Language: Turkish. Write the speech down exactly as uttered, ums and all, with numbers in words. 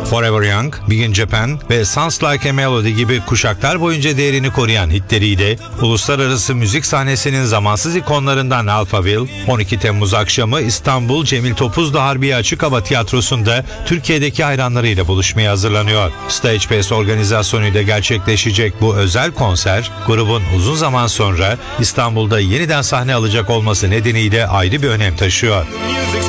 Forever Young, Big in Japan ve Sounds Like a Melody gibi kuşaklar boyunca değerini koruyan hitleriyle uluslararası müzik sahnesinin zamansız ikonlarından Alphaville, on iki Temmuz akşamı İstanbul Cemil Topuzlu Harbiye Açık Hava Tiyatrosu'nda Türkiye'deki hayranlarıyla buluşmaya hazırlanıyor. Stage Pass organizasyonuyla gerçekleşecek bu özel konser, grubun uzun zaman sonra İstanbul'da yeniden sahne alacak olması nedeniyle ayrı bir önem taşıyor.